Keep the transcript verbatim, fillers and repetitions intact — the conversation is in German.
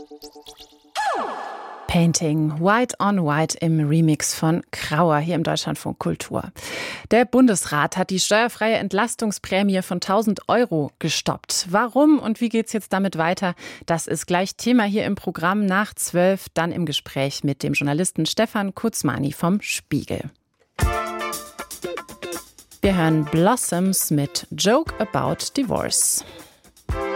Painting White on White im Remix von Krauer hier im Deutschlandfunk Kultur. Der Bundesrat hat die steuerfreie Entlastungsprämie von tausend Euro gestoppt. Warum und wie geht's jetzt damit weiter? Das ist gleich Thema hier im Programm nach zwölf, dann im Gespräch mit dem Journalisten Stefan Kutzmani vom Spiegel. Wir hören Blossoms mit Joke About Divorce.